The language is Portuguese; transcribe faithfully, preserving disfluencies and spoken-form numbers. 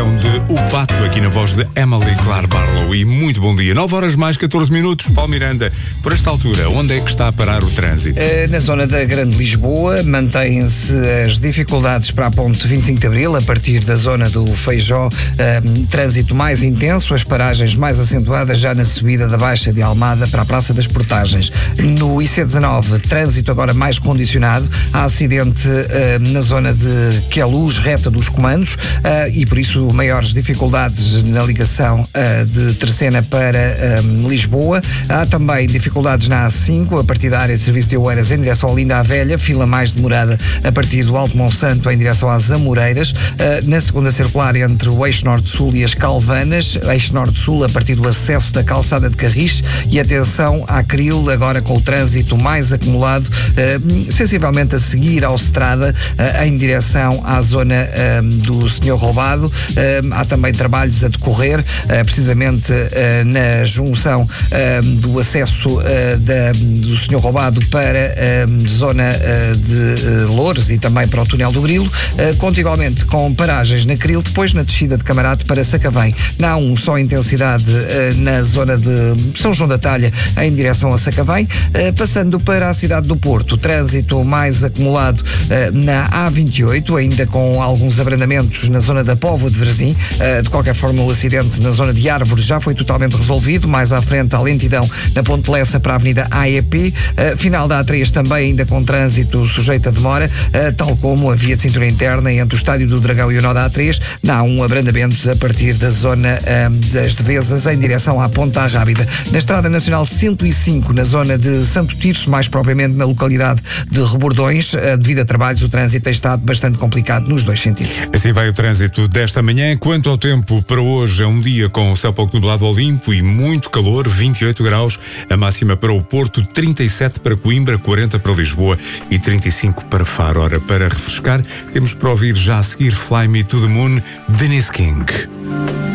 canção de O Pato, aqui na voz de Emily Clare Barlow. E muito bom dia. nove horas mais catorze minutos. Paulo Miranda, por esta altura, onde é que está a parar o trânsito? Na zona da Grande Lisboa, mantêm-se as dificuldades para a ponte vinte e cinco de Abril, a partir da zona do Feijó, um, trânsito mais intenso, as paragens mais acentuadas já na subida da Baixa de Almada para a Praça das Portagens. No I C dezanove, trânsito agora mais condicionado. Há acidente uh, na zona de Queluz, reta dos comandos, uh, e por isso maiores dificuldades na ligação uh, de Terceira para um, Lisboa. Há também dificuldades na A cinco, a partir da área de serviço de Oeiras em direção a Linda a Velha, fila mais demorada a partir do Alto Monsanto em direção às Amoreiras. Uh, na segunda circular entre o eixo norte-sul e as Calvanas, eixo norte-sul a partir do acesso da calçada de Carris, e atenção à Cril, agora com o trânsito mais acumulado, uh, sensivelmente a seguir ao Estrada, uh, em direção à zona uh, do Senhor Roubado. Uh, há também trabalhos a decorrer, uh, precisamente uh, na junção uh, do acesso uh, da, do Senhor Roubado para a zona uh, de uh, Loures e também para o túnel do Grilo, uh, contiguamente com paragens na Cril, depois na descida de Camarate para Sacavém. Na A um, só intensidade uh, na zona de São João da Talha em direção a Sacavém, uh, passando para a cidade do Porto, trânsito mais acumulado uh, na A vinte e oito, ainda com alguns abrandamentos na zona da Póvoa de Varzim. Uh, de qualquer forma, o acidente na zona de Árvores já foi totalmente resolvido. Mais à frente, a lentidão na Ponte Lessa para a Avenida A E P. Uh, final da A três também ainda com trânsito sujeito a demora, uh, tal como a via de cintura interna entre o Estádio do Dragão e o nó da A três. Na A um, abrandamentos a partir da zona uh, das Devesas em direção à Ponta Rábida. Na Estrada Nacional cento e cinco, na zona de Santo Tirso, mais propriamente na localidade de Rebordões, uh, devido a trabalhos, o trânsito tem estado bastante complicado nos dois sentidos. Assim vai o trânsito desta manhã. Quanto ao tempo para hoje, é um dia com o céu pouco nublado ao limpo e muito calor, vinte e oito graus, a máxima para o Porto, trinta e sete para Coimbra, quarenta para Lisboa e trinta e cinco para Faro. Ora, para refrescar, temos para ouvir já a seguir Fly Me to the Moon, Dennis King.